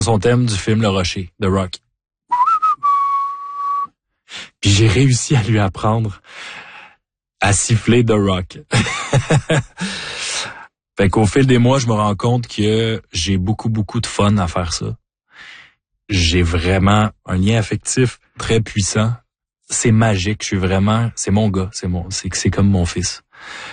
son thème du film Le Rocher, The Rock. Puis j'ai réussi à lui apprendre à siffler The Rock. Fait qu'au fil des mois, je me rends compte que j'ai beaucoup de fun à faire ça. J'ai vraiment un lien affectif très puissant. C'est magique, c'est mon gars, c'est comme mon fils.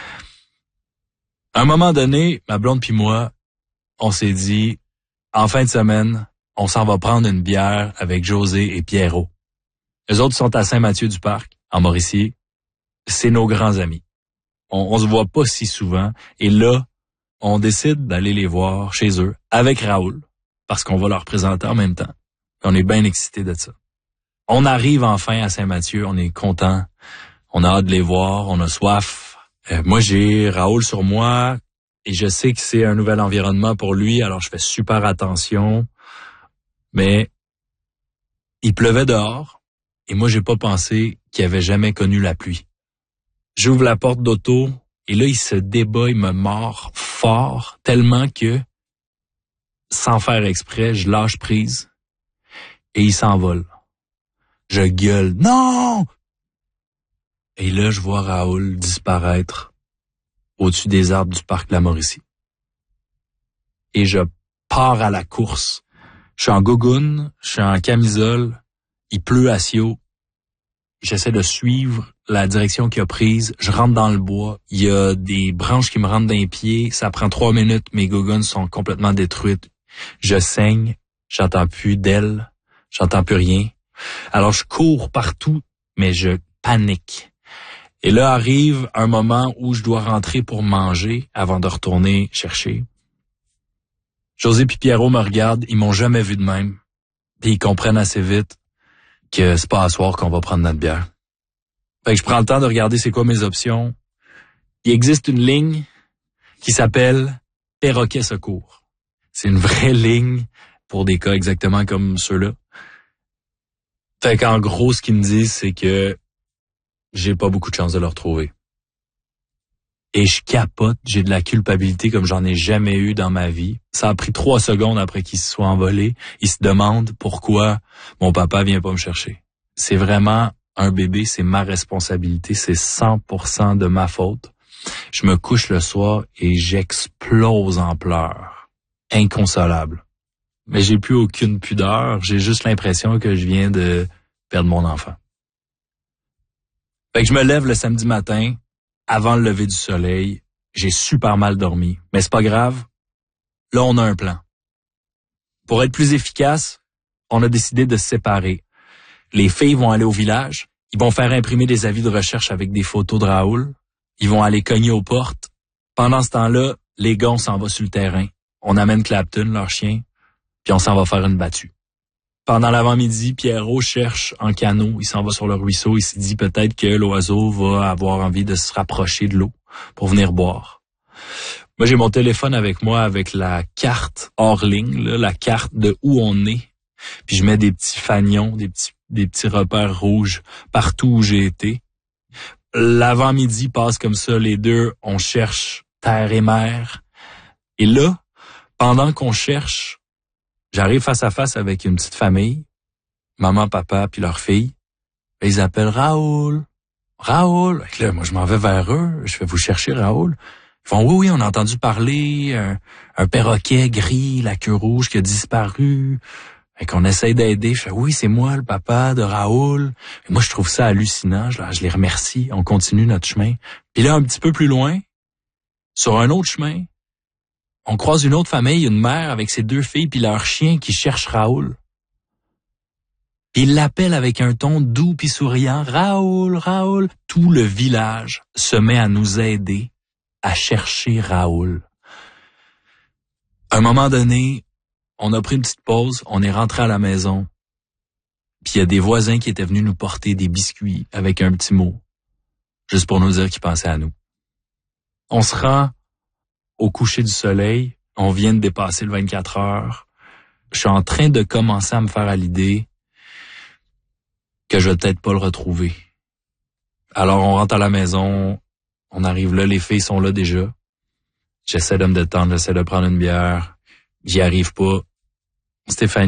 À un moment donné, ma blonde puis moi, on s'est dit, en fin de semaine, on s'en va prendre une bière avec José et Pierrot. Eux autres sont à Saint-Mathieu-du-Parc, en Mauricie. C'est nos grands amis. On se voit pas si souvent. Et là, on décide d'aller les voir chez eux avec Raoul, parce qu'on va leur présenter en même temps. On est bien excités de ça. On arrive enfin à Saint-Mathieu, on est content, on a hâte de les voir, on a soif. Moi, j'ai Raoul sur moi et je sais que c'est un nouvel environnement pour lui, alors je fais super attention. Mais il pleuvait dehors et moi, j'ai pas pensé qu'il avait jamais connu la pluie. J'ouvre la porte d'auto et là, il se débat, il me mord fort, tellement que, sans faire exprès, je lâche prise et il s'envole. Je gueule, non! Et là, je vois Raoul disparaître au-dessus des arbres du parc de la Mauricie. Et je pars à la course. Je suis en gougoune, je suis en camisole, il pleut à Sio. J'essaie de suivre la direction qu'il a prise. Je rentre dans le bois. Il y a des branches qui me rentrent dans les pieds. Ça prend 3 minutes. Mes gougounes sont complètement détruites. Je saigne. J'entends plus d'ailes. J'entends plus rien. Alors, je cours partout, mais je panique. Et là arrive un moment où je dois rentrer pour manger avant de retourner chercher. José et Pierrot me regardent. Ils m'ont jamais vu de même. Puis ils comprennent assez vite que c'est pas à soir qu'on va prendre notre bière. Fait que je prends le temps de regarder c'est quoi mes options. Il existe une ligne qui s'appelle Perroquet Secours. C'est une vraie ligne pour des cas exactement comme ceux-là. Fait qu'en gros, ce qu'ils me disent, c'est que j'ai pas beaucoup de chance de le retrouver. Et je capote, j'ai de la culpabilité comme j'en ai jamais eu dans ma vie. Ça a pris 3 secondes après qu'il se soit envolé. Il se demande pourquoi mon papa vient pas me chercher. C'est vraiment un bébé, c'est ma responsabilité, c'est 100% de ma faute. Je me couche le soir et j'explose en pleurs. Inconsolable. Mais j'ai plus aucune pudeur, j'ai juste l'impression que je viens de perdre mon enfant. Fait que je me lève le samedi matin, avant le lever du soleil, j'ai super mal dormi. Mais c'est pas grave, là on a un plan. Pour être plus efficace, on a décidé de se séparer. Les filles vont aller au village, ils vont faire imprimer des avis de recherche avec des photos de Raoul, ils vont aller cogner aux portes. Pendant ce temps-là, les gars, on s'en va sur le terrain. On amène Clapton, leur chien, puis on s'en va faire une battue. Pendant l'avant-midi, Pierrot cherche en canot, il s'en va sur le ruisseau, il s'est dit peut-être que l'oiseau va avoir envie de se rapprocher de l'eau pour venir boire. Moi, j'ai mon téléphone avec moi avec la carte hors ligne, là, la carte de où on est, puis je mets des petits fanions, des petits repères rouges partout où j'ai été. L'avant-midi passe comme ça, les deux, on cherche terre et mer. Et là, pendant qu'on cherche, j'arrive face à face avec une petite famille, maman, papa, puis leur fille. Et ils appellent Raoul. Raoul. Et là, moi, je m'en vais vers eux. Je vais vous chercher, Raoul. Ils font, oui, on a entendu parler, un perroquet gris, la queue rouge qui a disparu. Et qu'on essaye d'aider. Je fais, oui, c'est moi, le papa de Raoul. Et moi, je trouve ça hallucinant. Je les remercie. On continue notre chemin. Puis là, un petit peu plus loin, sur un autre chemin, on croise une autre famille, une mère avec ses 2 filles puis leur chien qui cherche Raoul. Puis il l'appelle avec un ton doux puis souriant. Raoul, Raoul. Tout le village se met à nous aider à chercher Raoul. À un moment donné, on a pris une petite pause, on est rentré à la maison. Puis il y a des voisins qui étaient venus nous porter des biscuits avec un petit mot, juste pour nous dire qu'ils pensaient à nous. On se rend au coucher du soleil, on vient de dépasser le 24 heures. Je suis en train de commencer à me faire à l'idée que je vais peut-être pas le retrouver. Alors on rentre à la maison, on arrive là, les filles sont là déjà. J'essaie de me détendre, j'essaie de prendre une bière, j'y arrive pas. Stéphanie.